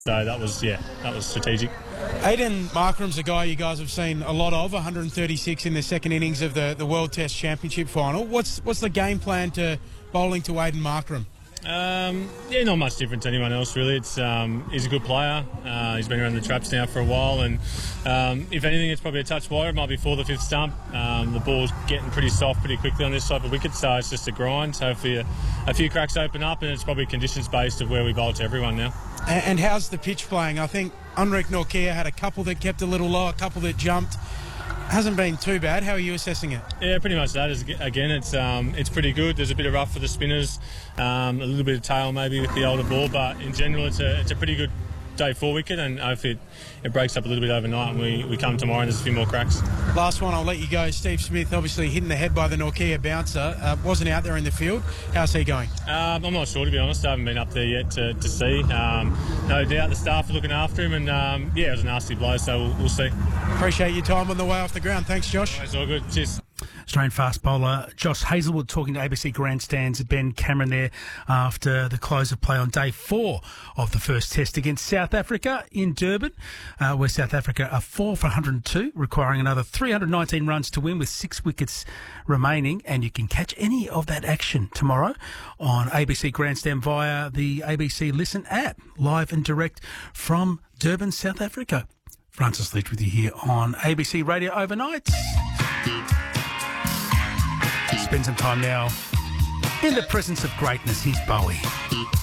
So that was strategic. Aiden Markram's a guy you guys have seen a lot of, 136 in the second innings of the World Test Championship final. What's the game plan to bowling to Aiden Markram? Not much different to anyone else really. He's a good player. He's been around the traps now for a while, and if anything, it's probably a touch wider. It might be for the fifth stump. The ball's getting pretty soft pretty quickly on this type of wicket, so it's just a grind. So hopefully a few cracks open up, and it's probably conditions based of where we bowl to everyone now. And how's the pitch playing? I think Anrek Nortje had a couple that kept a little low, a couple that jumped. Hasn't been too bad. How are you assessing it? Yeah, pretty much that. Again, it's pretty good. There's a bit of rough for the spinners, a little bit of tail maybe with the older ball, but in general, it's a pretty good day 4 wicket, and hopefully it breaks up a little bit overnight, and we come tomorrow and there's a few more cracks. Last one, I'll let you go. Steve Smith, obviously hitting the head by the Nortje bouncer, wasn't out there in the field. How's he going? I'm not sure, to be honest. I haven't been up there yet to see. No doubt the staff are looking after him, and it was a nasty blow, so we'll see. Appreciate your time on the way off the ground. Thanks, Josh. It's all good. Cheers. Australian fast bowler Josh Hazlewood talking to ABC Grandstand's Ben Cameron there after the close of play on day 4 of the first test against South Africa in Durban, where South Africa are 4 for 102, requiring another 319 runs to win with 6 wickets remaining. And you can catch any of that action tomorrow on ABC Grandstand via the ABC Listen app, live and direct from Durban, South Africa. Francis Leach with you here on ABC Radio Overnight. Spend some time now in the presence of greatness. Here's Bowie.